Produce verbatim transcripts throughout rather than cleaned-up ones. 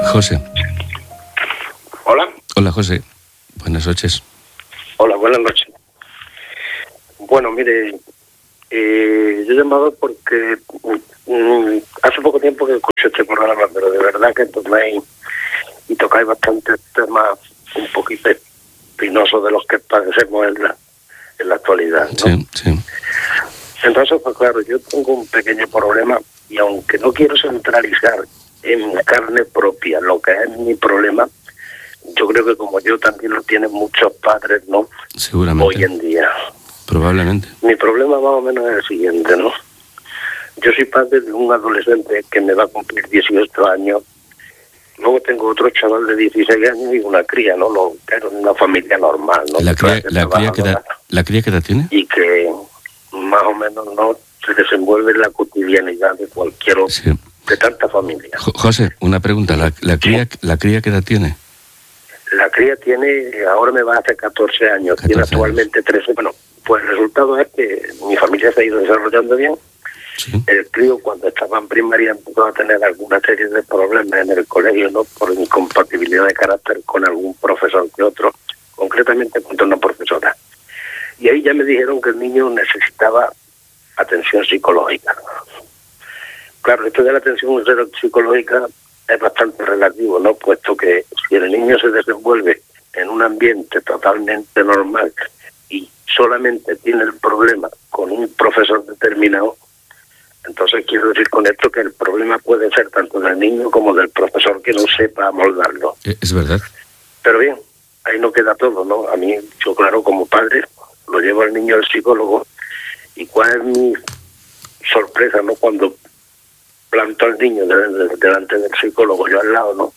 José. Hola. Hola, José. Buenas noches. Hola, buenas noches. Bueno, mire, eh, yo he llamado porque um, hace poco tiempo que escuché este programa, pero de verdad que tomáis y tocáis bastantes temas un poquito espinosos de los que padecemos en la, en la actualidad, ¿no? Sí, sí. Entonces, pues claro, yo tengo un pequeño problema y aunque no quiero centralizar en carne propia lo que es mi problema, yo creo que como yo también lo tienen muchos padres, ¿no? Seguramente. Hoy en día. Probablemente. Mi problema más o menos es el siguiente, ¿no? Yo soy padre de un adolescente que me va a cumplir dieciocho años. Luego tengo otro chaval de dieciséis años y una cría, ¿no? Lo, pero una familia normal, ¿no? ¿La cría, la cría que edad, la cría que edad tiene? Y que más o menos no se desenvuelve en la cotidianidad de cualquier otro, sí. de tanta familia. Jo- José, una pregunta. ¿La, la, cría, sí. ¿La cría qué edad tiene? La cría tiene, ahora me va a hacer catorce años, catorce tiene actualmente años. trece. Bueno, pues el resultado es que mi familia se ha ido desarrollando bien. Sí. El crío, cuando estaba en primaria, empezó a tener alguna serie de problemas en el colegio, ¿no? Por incompatibilidad de carácter con algún profesor que otro, concretamente contra una profesora. Y ahí ya me dijeron que el niño necesitaba atención psicológica. Claro, esto de la atención psicológica es bastante relativo, ¿no? Puesto que si el niño se desenvuelve en un ambiente totalmente normal y solamente tiene el problema con un profesor determinado, entonces quiero decir con esto que el problema puede ser tanto del niño como del profesor que no sepa moldarlo. Es verdad. Pero bien, ahí no queda todo, ¿no? A mí, yo claro, como padre, lo llevo al niño al psicólogo y cuál es mi sorpresa, ¿no? Cuando planto al niño delante del psicólogo, yo al lado, ¿no?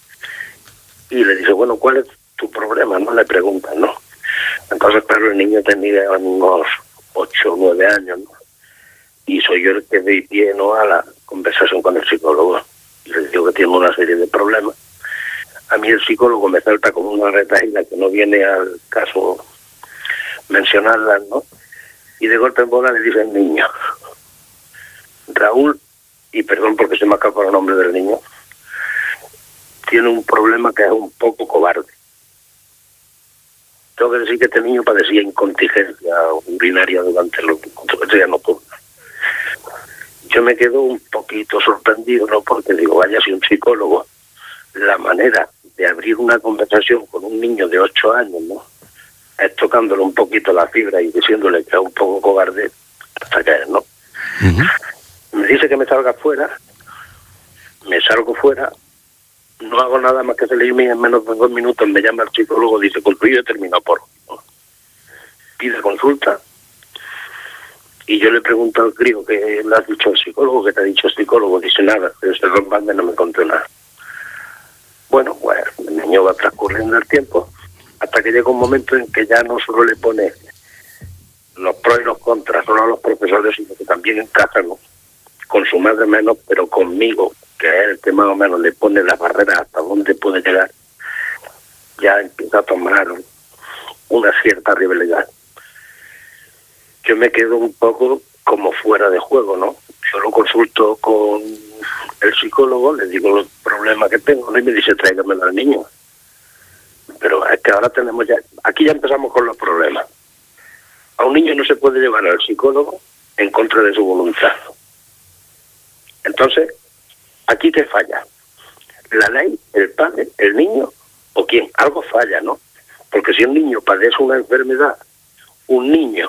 Y le dice, bueno, ¿cuál es tu problema? No le preguntan, ¿no? Entonces, claro, el niño tenía unos ocho o nueve años, ¿no? Y soy yo el que doy pie, ¿no?, a la conversación con el psicólogo. Y le digo que tiene una serie de problemas. A mí el psicólogo me salta como una retahíla que no viene al caso mencionarla, ¿no? Y de golpe en bola le dice al niño, Raúl, y perdón porque se me acaba el nombre del niño, tiene un problema que es un poco cobarde. Tengo que decir que este niño padecía incontinencia urinaria durante los días nocturnos. Yo me quedo un poquito sorprendido, ¿no? Porque digo, vaya, si un psicólogo, la manera de abrir una conversación con un niño de ocho años, ¿no?, es tocándole un poquito la fibra y diciéndole que es un poco cobarde, hasta caer, ¿no? Uh-huh. Me dice que me salga fuera, me salgo fuera, no hago nada más que salirme y en menos de dos minutos me llama el psicólogo, dice, con tuyo he terminado por... ¿no? Pide consulta y yo le pregunto al crío que le has dicho al psicólogo, que te ha dicho el psicólogo, dice nada, pero ese rombande no me contó nada. Bueno, pues el niño va transcurriendo el tiempo hasta que llega un momento en que ya no solo le pone los pros y los contras, solo a los profesores, sino que también en casa, ¿no?, con su madre menos, pero conmigo, que es el que más o menos le pone las barreras hasta dónde puede llegar, ya empieza a tomar una cierta rivalidad. Yo me quedo un poco como fuera de juego, ¿no? Yo lo consulto con el psicólogo, le digo los problemas que tengo, ¿no?, y me dice, tráigamelo al niño. Pero es que ahora tenemos ya, aquí ya empezamos con los problemas. A un niño no se puede llevar al psicólogo en contra de su voluntad. Entonces, ¿aquí qué falla? ¿La ley, el padre, el niño o quién? Algo falla, ¿no? Porque si un niño padece una enfermedad, un niño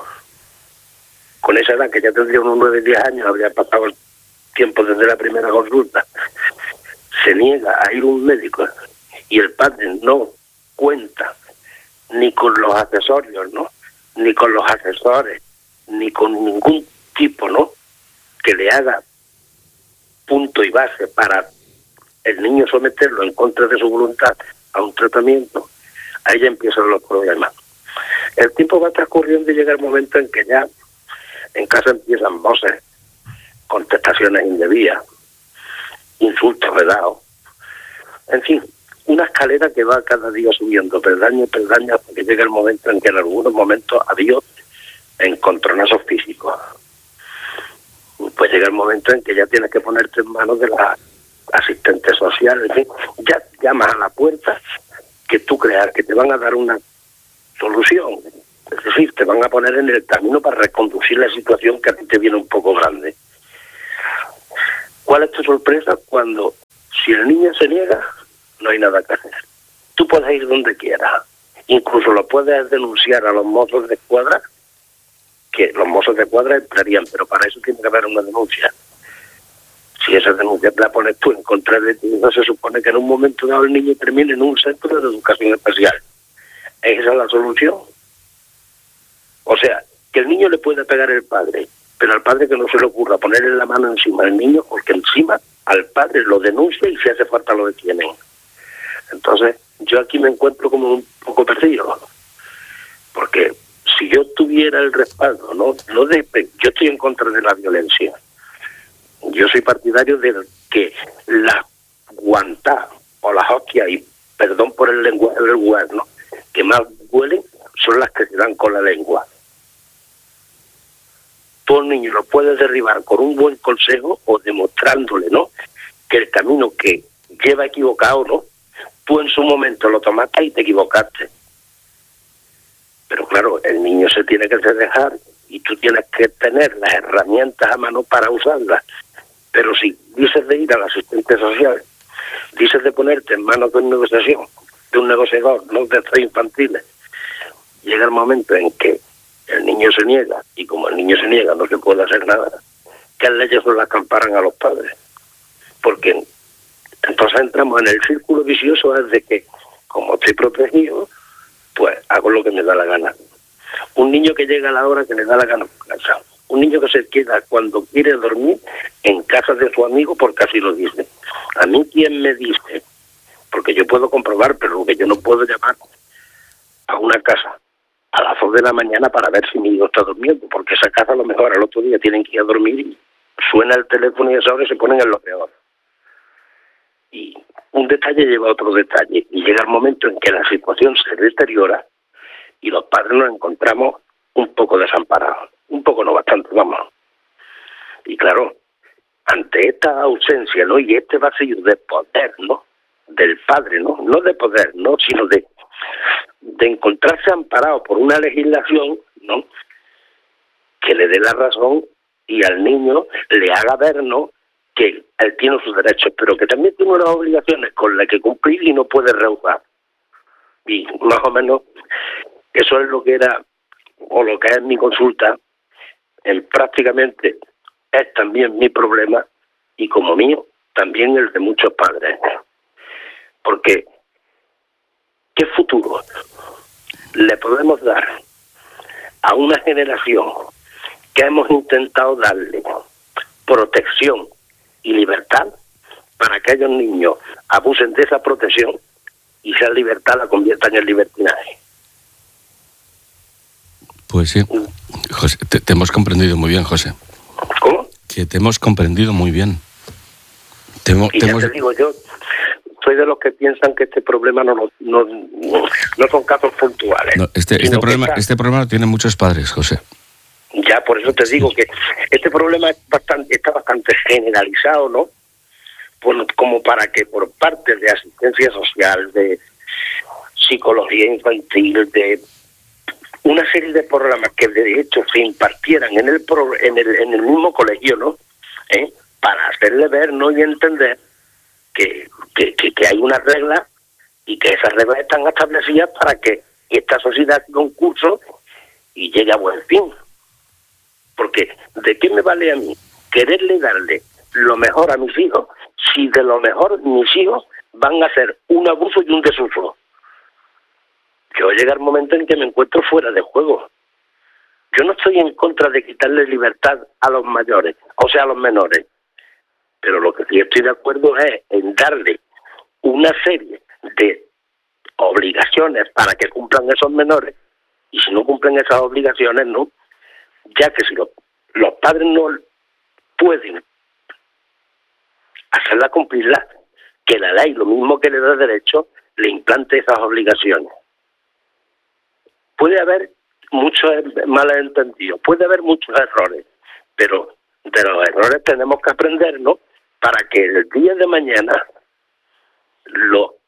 con esa edad que ya tendría unos nueve, diez años, habría pasado el tiempo desde la primera consulta, se niega a ir a un médico y el padre no cuenta ni con los accesorios, ¿no?, ni con los asesores, ni con ningún tipo, ¿no?, que le haga punto y base para el niño someterlo en contra de su voluntad a un tratamiento, ahí ya empiezan los problemas. El tiempo va transcurriendo y llega el momento en que ya en casa empiezan voces, contestaciones indebidas, insultos redados, en fin, una escalera que va cada día subiendo, peldaño, peldaño, hasta que llega el momento en que en algunos momentos, adiós, encontronazos físicos. Pues llega el momento en que ya tienes que ponerte en manos de la asistente social, en fin, ya llamas a la puerta que tú creas que te van a dar una solución. Es decir, te van a poner en el camino para reconducir la situación que a ti te viene un poco grande. ¿Cuál es tu sorpresa? Cuando, si el niño se niega, no hay nada que hacer. Tú puedes ir donde quieras. Incluso lo puedes denunciar a los mozos de escuadra, que los mozos de escuadra entrarían, pero para eso tiene que haber una denuncia. Si esa denuncia la pones tú en contra de ti, no se supone que en un momento dado el niño termine en un centro de educación especial. ¿Esa es la solución? O sea, que el niño le puede pegar el padre, pero al padre que no se le ocurra ponerle la mano encima al niño, porque encima al padre lo denuncia y si hace falta lo detienen. Entonces, yo aquí me encuentro como un poco perdido, porque si yo tuviera el respaldo, no, no de, yo estoy en contra de la violencia. Yo soy partidario de que las guantá o las hostias, y perdón por el lenguaje del lugar, ¿no?, que más huelen son las que se dan con la lengua. Tú al niño lo puedes derribar con un buen consejo o demostrándole, ¿no?, que el camino que lleva equivocado, ¿no?, tú en su momento lo tomaste y te equivocaste. Pero claro, el niño se tiene que dejar y tú tienes que tener las herramientas a mano para usarlas. Pero si dices de ir al asistente social, dices de ponerte en manos de una negociación, de un negociador, no de tres infantiles, llega el momento en que el niño se niega, y como el niño se niega no se puede hacer nada, ¿qué leyes son las que amparan a los padres? Porque entonces entramos en el círculo vicioso es de que, como estoy protegido, pues hago lo que me da la gana. Un niño que llega a la hora que le da la gana por casa. Un niño que se queda cuando quiere dormir en casa de su amigo porque así lo dice. A mí, ¿quién me dice? Porque yo puedo comprobar, pero lo que yo no puedo llamar a una casa a las dos de la mañana para ver si mi hijo está durmiendo, porque esa casa a lo mejor al otro día tienen que ir a dormir y suena el teléfono y a esa hora se ponen en lo peor. Y un detalle lleva a otro detalle, y llega el momento en que la situación se deteriora y los padres nos encontramos un poco desamparados, un poco no bastante, vamos. Y claro, ante esta ausencia, ¿no?, y este vacío de poder, ¿no?, del padre, ¿no?, no de poder, no, sino de, de encontrarse amparado por una legislación, ¿no?, que le dé la razón y al niño le haga ver, ¿no?, que él tiene sus derechos, pero que también tiene unas obligaciones con las que cumplir y no puede rehusar. Y más o menos eso es lo que era, o lo que es mi consulta, en prácticamente es también mi problema, y como mío, también el de muchos padres. Porque, ¿qué futuro le podemos dar a una generación que hemos intentado darle protección y libertad para que aquellos niños abusen de esa protección y esa libertad la conviertan en libertinaje? Pues sí, José, te, te hemos comprendido muy bien, José. ¿Cómo? Que te hemos comprendido muy bien. Te, y te ya hemos... te digo, yo soy de los que piensan que este problema no, no, no, no son casos puntuales. No, este, este, problema, está... este problema lo tienen muchos padres, José. Ya, por eso te digo que este problema es bastante, está bastante generalizado, ¿no? Por, como para que por parte de asistencia social, de psicología infantil, de una serie de programas que de hecho se impartieran en el pro, en el en el mismo colegio, ¿no? ¿Eh? Para hacerle ver, ¿no?, y entender que, que, que, que hay unas reglas y que esas reglas están establecidas para que esta sociedad siga un curso y llegue a buen fin. Porque ¿de qué me vale a mí quererle darle lo mejor a mis hijos si de lo mejor mis hijos van a hacer un abuso y un desuso? Yo llega el momento en que me encuentro fuera de juego. Yo no estoy en contra de quitarle libertad a los mayores, o sea, a los menores. Pero lo que sí estoy de acuerdo es en darle una serie de obligaciones para que cumplan esos menores, y si no cumplen esas obligaciones, no, ya que si los, los padres no pueden hacerla cumplirla, que la ley, lo mismo que le da derecho, le implante esas obligaciones. Puede haber muchos malentendidos, puede haber muchos errores, pero de los errores tenemos que aprender, ¿no?, para que el día de mañana los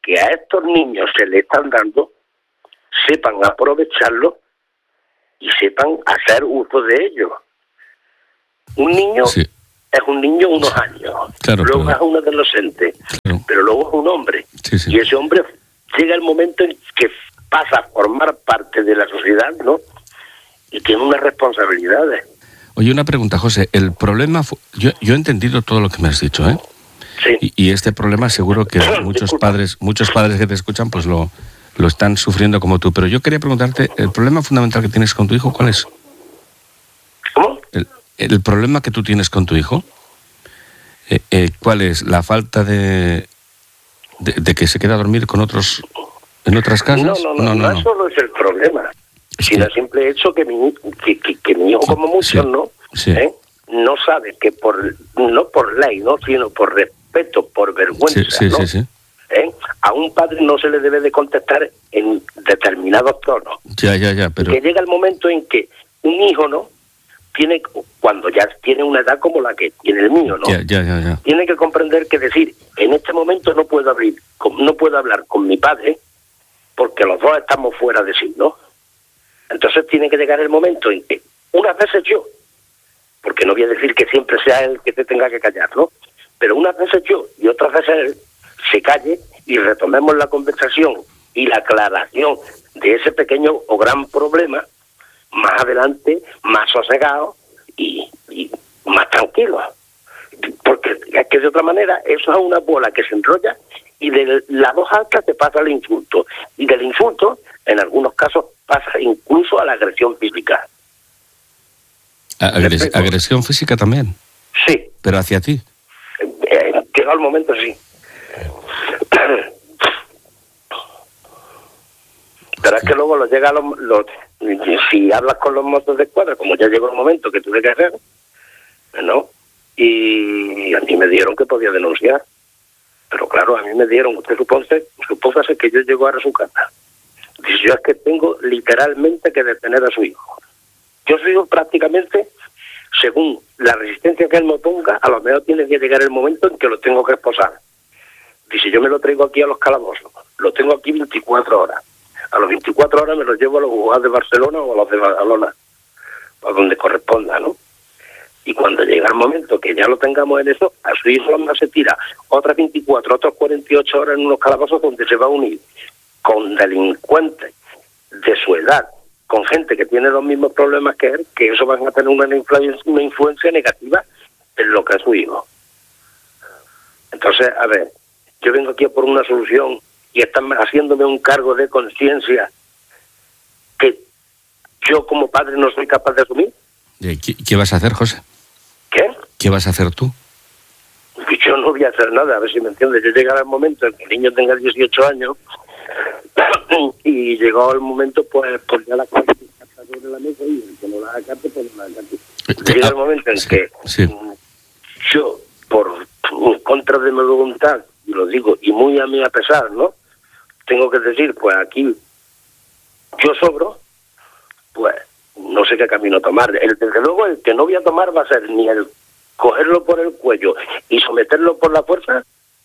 que a estos niños se les están dando sepan aprovecharlo y sepan hacer uso de ello. Un niño sí. es un niño unos sí. años, claro, luego claro. es un adolescente, claro. pero luego es un hombre. Sí, sí. Y ese hombre llega el momento en que pasa a formar parte de la sociedad, ¿no? Y tiene unas responsabilidades. Oye, una pregunta, José. El problema... Fu- yo, yo he entendido todo lo que me has dicho, ¿eh? Sí. Y, y este problema seguro que muchos padres muchos padres que te escuchan pues lo, lo están sufriendo como tú. Pero yo quería preguntarte, ¿el problema fundamental que tienes con tu hijo cuál es? ¿Cómo? El, el problema que tú tienes con tu hijo, eh, eh, ¿cuál es? ¿La falta de, de, de que se queda a dormir con otros en otras casas? No, no, no, no, no, no. Eso es el problema. Es sino que... el simple hecho que mi, que, que, que mi hijo, como muchos, sí, ¿no? Sí. ¿Eh? No sabe que por no por ley, no, sino por respeto, por vergüenza, sí, sí, ¿no? Sí, sí. ¿Eh? A un padre no se le debe de contestar en determinados tonos. Ya, ya, ya, pero... Que llega el momento en que un hijo, ¿no? Tiene, cuando ya tiene una edad como la que tiene el mío, ¿no? Ya, ya, ya, ya. Tiene que comprender que decir, en este momento no puedo abrir, no puedo hablar con mi padre porque los dos estamos fuera de sí, ¿no? Entonces tiene que llegar el momento en que unas veces yo, porque no voy a decir que siempre sea él que te tenga que callar, ¿no? Pero unas veces yo y otras veces él se calle y retomemos la conversación y la aclaración de ese pequeño o gran problema más adelante, más sosegado y, y más tranquilo. Porque es que de otra manera eso es una bola que se enrolla y de la voz alta te pasa el insulto. Y del insulto, en algunos casos, pasa incluso a la agresión física. Agres- ¿Agresión física también? Sí. ¿Pero hacia ti? Eh, llegado el momento, sí. Pero es que luego lo llega a los, los... Si hablas con los mozos de escuadra, como ya llegó el momento que tuve que hacer, ¿no? Y a mí me dieron que podía denunciar. Pero claro, a mí me dieron, usted supone, supóngase que yo llego ahora a su casa. Dice, yo es que tengo literalmente que detener a su hijo. Yo soy prácticamente, según la resistencia que él me ponga, a lo mejor tiene que llegar el momento en que lo tengo que esposar. Dice, yo me lo traigo aquí a los calabozos, lo tengo aquí veinticuatro horas. A los veinticuatro horas me lo llevo a los juzgados de Barcelona o a los de Badalona, a donde corresponda, ¿no? Y cuando llega el momento que ya lo tengamos en eso, a su hijo se tira otras veinticuatro, otras cuarenta y ocho horas en unos calabozos donde se va a unir con delincuentes de su edad, con gente que tiene los mismos problemas que él, que eso van a tener una influencia, una influencia negativa en lo que es su hijo. Entonces, a ver, yo vengo aquí por una solución y están haciéndome un cargo de conciencia que yo como padre no soy capaz de asumir. ¿Qué, qué vas a hacer, José? ¿Qué? ¿Qué vas a hacer tú? Yo no voy a hacer nada, a ver si me entiendes. Yo llegará el momento en que el niño tenga dieciocho años y llegó el momento, pues, pues ya la cosa está sobre la mesa y el que no la haga carte, pues no la haga carte. Llega el momento en sí, que sí. yo, por en contra de mi voluntad, y lo digo, y muy a mí a pesar, ¿no? Tengo que decir, pues aquí yo sobro, pues no sé qué camino tomar. El, desde luego el que no voy a tomar va a ser ni el cogerlo por el cuello y someterlo por la fuerza,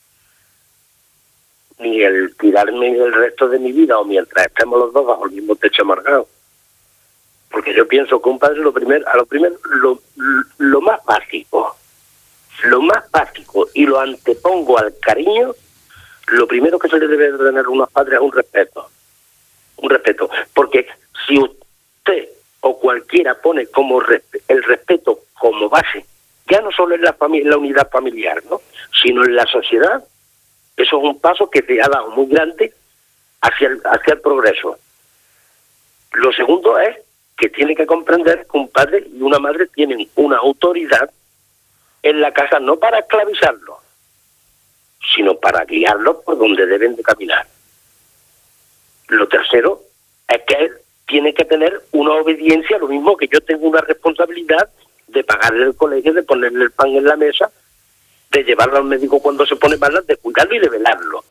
ni el tirarme el resto de mi vida o mientras estemos los dos bajo el mismo techo amargado. Porque yo pienso que un padre lo primero, a lo primero, lo, lo más básico, lo más básico y lo antepongo al cariño, lo primero que se le debe tener a unos padres es un respeto. Un respeto. Porque si usted o cualquiera pone como resp- el respeto como base, ya no solo en la familia, en la unidad familiar, ¿no? Sino en la sociedad, eso es un paso que se ha dado muy grande hacia el, hacia el progreso. Lo segundo es que tiene que comprender que un padre y una madre tienen una autoridad en la casa, no para esclavizarlos, sino para guiarlos por donde deben de caminar. Lo tercero es que él tiene que tener una obediencia, lo mismo que yo tengo una responsabilidad de pagarle el colegio, de ponerle el pan en la mesa, de llevarlo al médico cuando se pone mal, de cuidarlo y de velarlo.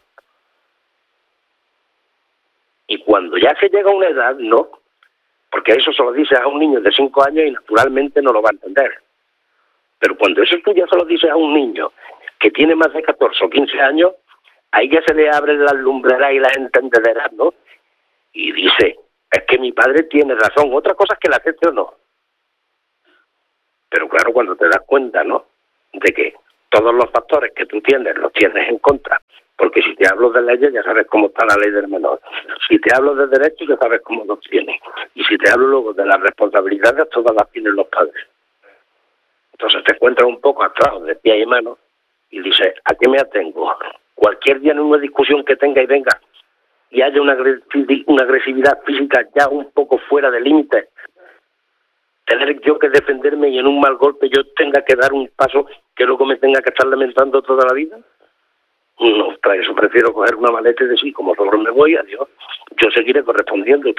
Y cuando ya se llega a una edad, no, porque eso se lo dices a un niño de cinco años y naturalmente no lo va a entender. Pero cuando eso tú ya se lo dices a un niño que tiene más de catorce o quince años, a ella se le abren las lumbreras y las entendederas, ¿no? Y dice, es que mi padre tiene razón, otra cosa es que la acepte o no. Pero claro, cuando te das cuenta, ¿no?, de que todos los factores que tú tienes los tienes en contra, porque si te hablo de leyes ya sabes cómo está la ley del menor, si te hablo de derechos ya sabes cómo los tienes, y si te hablo luego de las responsabilidades, todas las tienen los padres. Entonces te encuentras un poco atrás de pie y mano y dices, ¿a qué me atengo? Cualquier día en una discusión que tenga y venga y haya una agresividad física ya un poco fuera de límite, tener yo que defenderme y en un mal golpe yo tenga que dar un paso que luego me tenga que estar lamentando toda la vida. No, para eso prefiero coger una maleta y decir, como solo me voy, adiós, yo seguiré correspondiendo.